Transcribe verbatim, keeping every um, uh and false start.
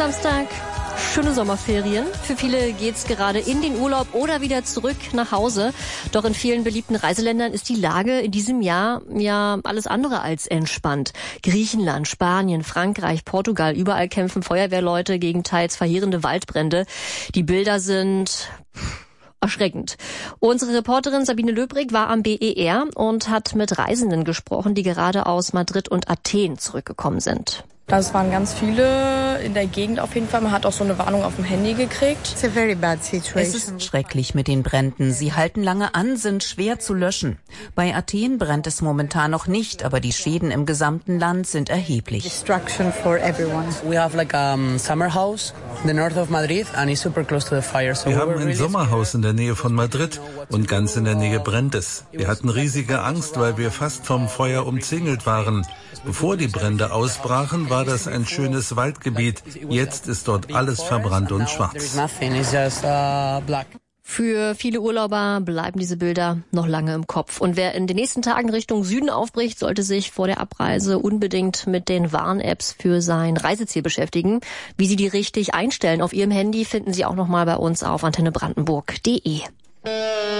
Samstag. Schöne Sommerferien. Für viele geht's gerade in den Urlaub oder wieder zurück nach Hause. Doch in vielen beliebten Reiseländern ist die Lage in diesem Jahr ja alles andere als entspannt. Griechenland, Spanien, Frankreich, Portugal, überall kämpfen Feuerwehrleute gegen teils verheerende Waldbrände. Die Bilder sind erschreckend. Unsere Reporterin Sabine Löbrig war am B E R und hat mit Reisenden gesprochen, die gerade aus Madrid und Athen zurückgekommen sind. Das waren ganz viele in der Gegend auf jeden Fall. Man hat auch so eine Warnung auf dem Handy gekriegt. It's a very bad situation. Es ist schrecklich mit den Bränden. Sie halten lange an, sind schwer zu löschen. Bei Athen brennt es momentan noch nicht, aber die Schäden im gesamten Land sind erheblich. Destruction for everyone. We have like a summer house in the north of Madrid and it's super close to the fire. So wir haben ein Sommerhaus in der Nähe von Madrid und ganz in der Nähe brennt es. Wir hatten riesige Angst, weil wir fast vom Feuer umzingelt waren. Bevor die Brände ausbrachen, war das ein schönes Waldgebiet. Jetzt ist dort alles verbrannt und schwarz. Für viele Urlauber bleiben diese Bilder noch lange im Kopf. Und wer in den nächsten Tagen Richtung Süden aufbricht, sollte sich vor der Abreise unbedingt mit den Warn-Apps für sein Reiseziel beschäftigen. Wie Sie die richtig einstellen auf Ihrem Handy, finden Sie auch noch mal bei uns auf antenne brandenburg punkt de.